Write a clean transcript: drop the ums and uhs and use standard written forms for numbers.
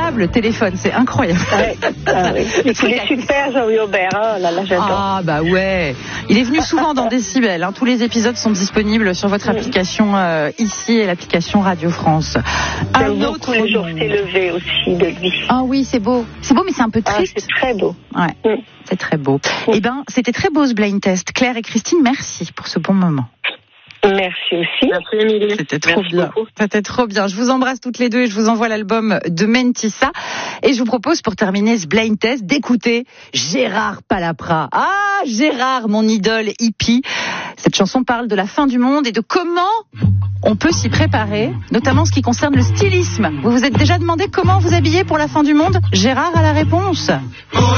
adorable, le téléphone, c'est incroyable. Ouais. Ah, oui. Il est super, Jean-Louis Aubert. Oh là là, j'adore. Ah bah ouais. Il est venu souvent dans Décibel. Tous les épisodes sont disponibles sur votre application ici et l'application Radio France. J'aime beaucoup Le jour s'est levé aussi de lui. Ah oui, c'est beau. C'est beau, mais c'est un peu triste. C'est très beau. Ouais, c'est très beau. Eh ben, c'était très beau ce blind test. Claire et Christine, merci pour ce bon moment. Merci aussi. Merci Émilie. C'était trop bien. C'était trop bien. Je vous embrasse toutes les deux et je vous envoie l'album de Mentissa. Et je vous propose pour terminer ce blind test d'écouter Gérard Palapra. Ah, Gérard, mon idole hippie. Cette chanson parle de la fin du monde et de comment on peut s'y préparer, notamment en ce qui concerne le stylisme. Vous vous êtes déjà demandé comment vous habiller pour la fin du monde? Gérard a la réponse.